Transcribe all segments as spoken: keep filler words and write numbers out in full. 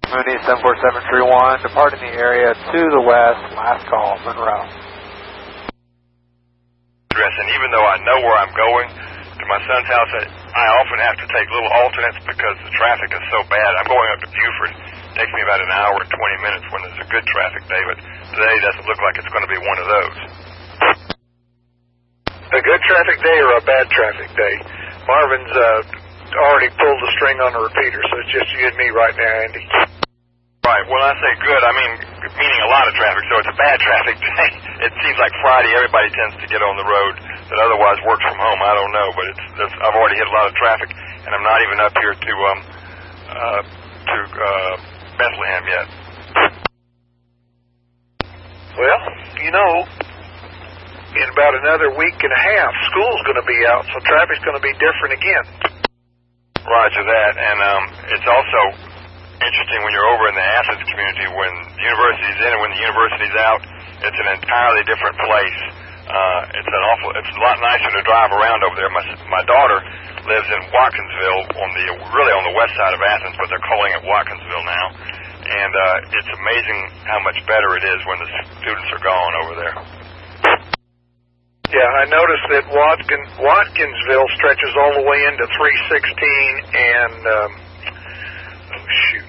Mooney seven four seven three one, departing the area to the west, last call, Monroe. And even though I know where I'm going, to my son's house, I, I often have to take little alternates because the traffic is so bad. I'm going up to Buford. It takes me about an hour and twenty minutes when there's a good traffic day, but today doesn't look like it's going to be one of those. A good traffic day or a bad traffic day? Marvin's uh, already pulled the string on the repeater, so it's just you and me right now, Andy. Right. When I say good, I mean meaning a lot of traffic, so it's a bad traffic day. It seems like Friday everybody tends to get on the road that otherwise works from home. I don't know, but it's, it's I've already hit a lot of traffic, and I'm not even up here to um uh to uh Bethlehem yet. Well, you know, in about another week and a half, school's going to be out, so traffic's going to be different again. Roger that, and um it's also interesting when you're over in the Athens community, when the university's in and when the university's out, it's an entirely different place. Uh, it's an awful, it's a lot nicer to drive around over there. My my daughter lives in Watkinsville, on the really on the west side of Athens, but they're calling it Watkinsville now. And uh, it's amazing how much better it is when the students are gone over there. Yeah, I noticed that Watkin, Watkinsville stretches all the way into three sixteen and. Um, Oh, shoot.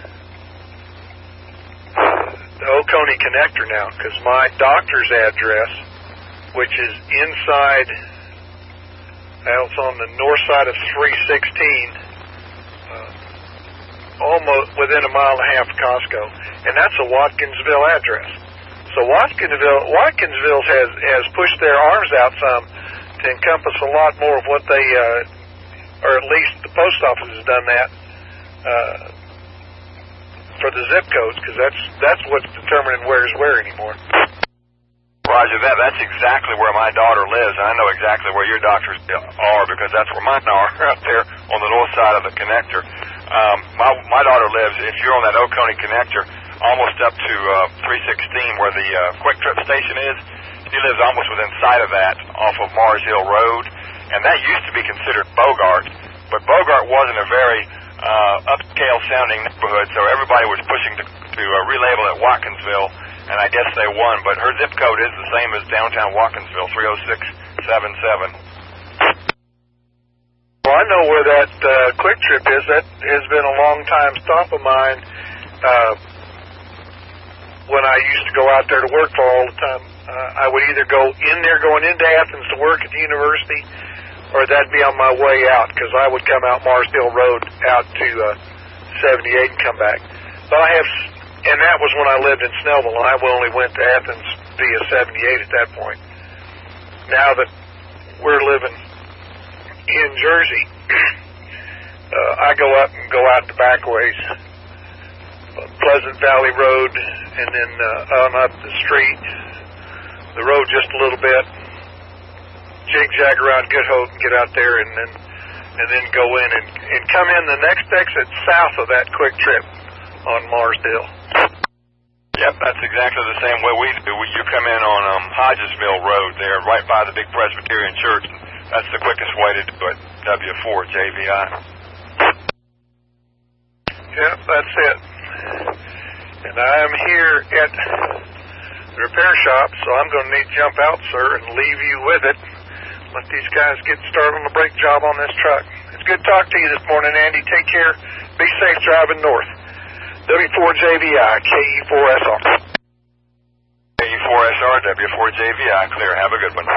The Oconee Connector now, because my doctor's address, which is inside, well, it's on the north side of three sixteen, uh, almost within a mile and a half of Costco, and that's a Watkinsville address. So Watkinsville, Watkinsville has, has pushed their arms out some to encompass a lot more of what they, uh, or at least the post office has done that, Uh, for the zip codes, because that's that's what's determining where is where anymore. Roger that. That's exactly where my daughter lives, and I know exactly where your doctors are because that's where mine are, up there on the north side of the connector. Um, my my daughter lives, if you're on that Oconee connector, almost up to uh, three sixteen, where the uh, Quick Trip station is. She lives almost within sight of that, off of Mars Hill Road, and that used to be considered Bogart, but Bogart wasn't a very Uh, upscale-sounding neighborhood, so everybody was pushing to, to uh, relabel it Watkinsville, and I guess they won. But her zip code is the same as downtown Watkinsville, three oh six seven seven. Well, I know where that uh, Quick Trip is. That has been a long-time stop of mine uh, when I used to go out there to work for all the time. Uh, I would either go in there going into Athens to work at the university, or that'd be on my way out, because I would come out Mars Hill Road out to uh, seventy-eight and come back. But I have, and that was when I lived in Snellville, and I only went to Athens via seventy-eight at that point. Now that we're living in Jersey, uh, I go up and go out the back ways, Pleasant Valley Road, and then uh, on up the street, the road just a little bit, jig-jag around Good Hope and get out there, and then and then go in and, and come in the next exit south of that Quick Trip on Marsdale. Yep, that's exactly the same way we do. You come in on um, Hodgesville Road there, right by the big Presbyterian Church. That's the quickest way to do it, W four J V I. Yep, that's it. And I'm here at the repair shop, so I'm going to need to jump out, sir, and leave you with it. Let these guys get started on the brake job on this truck. It's good to talk to you this morning, Andy. Take care. Be safe driving north. W four J V I, K E four S R. K E four S R, W four J V I. Clear. Have a good one.